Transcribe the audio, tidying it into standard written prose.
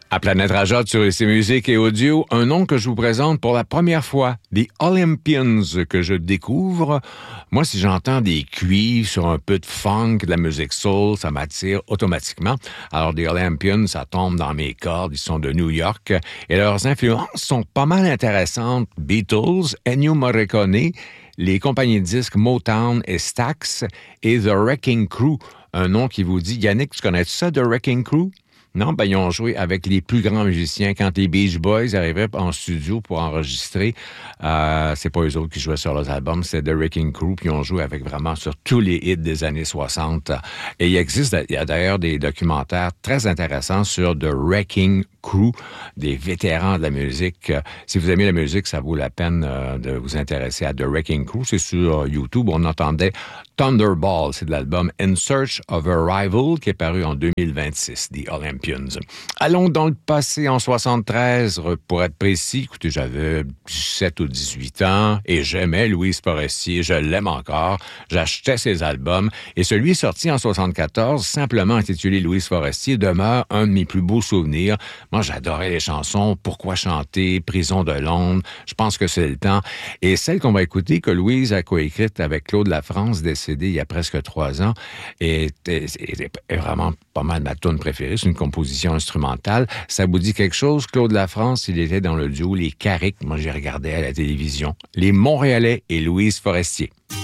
À Planète Rajot sur ici Musique et Audio, un nom que je vous présente pour la première fois, The Olympians, que je découvre. Moi, si j'entends des cuivres sur un peu de funk, de la musique soul, ça m'attire automatiquement. Alors, The Olympians, ça tombe dans mes cordes, ils sont de New York, et leurs influences sont pas mal intéressantes. Beatles, Ennio Morricone, les compagnies de disques Motown et Stax, et The Wrecking Crew, un nom qui vous dit, Yannick, tu connais ça, The Wrecking Crew? Non, ben ils ont joué avec les plus grands musiciens. Quand les Beach Boys arrivaient en studio pour enregistrer, c'est pas eux autres qui jouaient sur leurs albums, c'est The Wrecking Crew, puis ils ont joué avec vraiment sur tous les hits des années 60. Et il y a d'ailleurs des documentaires très intéressants sur The Wrecking Crew, des vétérans de la musique. Si vous aimez la musique, ça vaut la peine de vous intéresser à The Wrecking Crew. C'est sur YouTube. On entendait Thunderball, c'est de l'album In Search of a Rival qui est paru en 2026, The Olympians. Allons dans le passé, en 73, pour être précis. Écoutez, j'avais 17 ou 18 ans et j'aimais Louise Forestier. Je l'aime encore. J'achetais ses albums. Et celui sorti en 74, simplement intitulé Louise Forestier, demeure un de mes plus beaux souvenirs. Moi, j'adorais les chansons. Pourquoi chanter? Prison de Londres. Je pense que c'est le temps. Et celle qu'on va écouter, que Louise a coécrite avec Claude Lafrance, décédé il y a presque 3 ans, est vraiment pas mal ma tourne préférée. C'est une composition instrumentale. Ça vous dit quelque chose? Claude Lafrance, il était dans le duo Les Carrick. Moi, j'ai regardé à la télévision. Les Montréalais et Louise Forestier.